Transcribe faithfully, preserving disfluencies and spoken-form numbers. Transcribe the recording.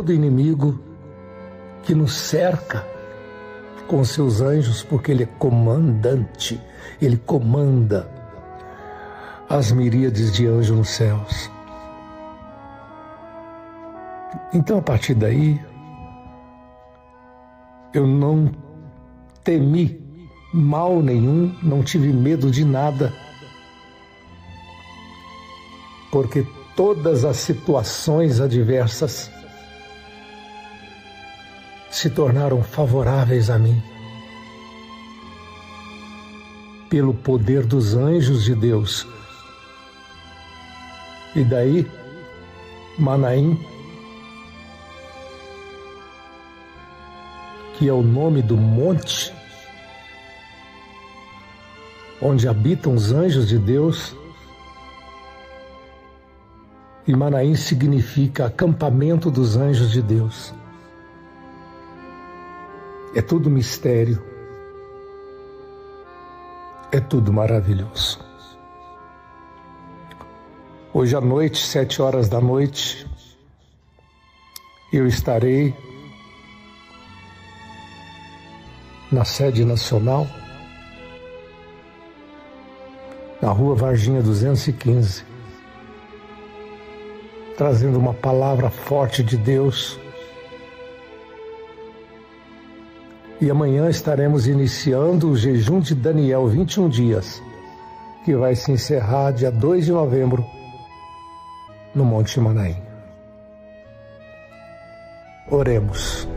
todo inimigo que nos cerca com seus anjos, porque Ele é comandante, Ele comanda as miríades de anjos nos céus. Então, a partir daí, eu não temi mal nenhum, não tive medo de nada, porque todas as situações adversas se tornaram favoráveis a mim, pelo poder dos anjos de Deus. E daí, Manaim, que é o nome do monte onde habitam os anjos de Deus, e Manaim significa acampamento dos anjos de Deus. É tudo mistério, é tudo maravilhoso. Hoje à noite, sete horas da noite, eu estarei na sede nacional, na Rua Varginha duzentos e quinze, trazendo uma palavra forte de Deus. E amanhã estaremos iniciando o jejum de Daniel, vinte e um dias, que vai se encerrar dia dois de novembro, no Monte Manaim. Oremos.